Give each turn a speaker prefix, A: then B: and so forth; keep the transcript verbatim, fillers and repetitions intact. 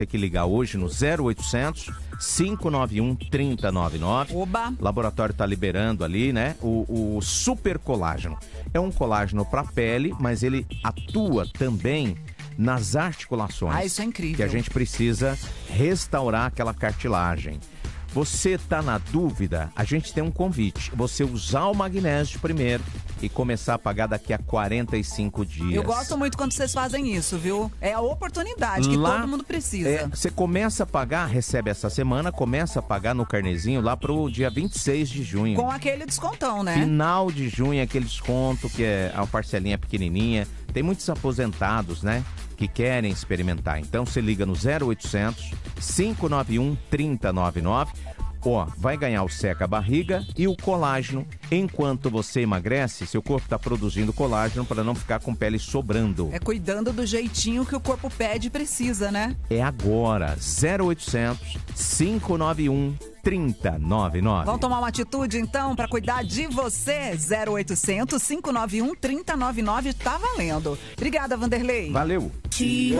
A: Tem que ligar hoje no zero oitocentos, cinco nove um, três zero nove nove.
B: Oba!
A: O laboratório está liberando ali, né? O, o super colágeno. É um colágeno para pele, mas ele atua também nas articulações.
B: Ah, isso é incrível.
A: Que a gente precisa restaurar aquela cartilagem. Você tá na dúvida? A gente tem um convite. Você usar o magnésio primeiro e começar a pagar daqui a quarenta e cinco dias.
B: Eu gosto muito quando vocês fazem isso, viu? É a oportunidade que
A: lá,
B: todo mundo precisa.
A: É, você começa a pagar, recebe essa semana, começa a pagar no carnezinho lá pro dia vinte e seis de junho.
B: Com aquele descontão, né?
A: Final de junho, aquele desconto que é a parcelinha pequenininha. Tem muitos aposentados, né? Que querem experimentar. Então você liga no zero oitocentos, cinco nove um, três zero nove nove. Ó, vai ganhar o seca barriga e o colágeno. Enquanto você emagrece, seu corpo está produzindo colágeno para não ficar com pele sobrando.
B: É cuidando do jeitinho que o corpo pede e precisa, né?
A: É agora. zero oitocentos, cinco nove um, três zero nove nove.
B: Vamos tomar uma atitude, então, para cuidar de você? zero oitocentos, cinco nove um, três zero nove nove. Tá valendo. Obrigada, Vanderlei.
A: Valeu.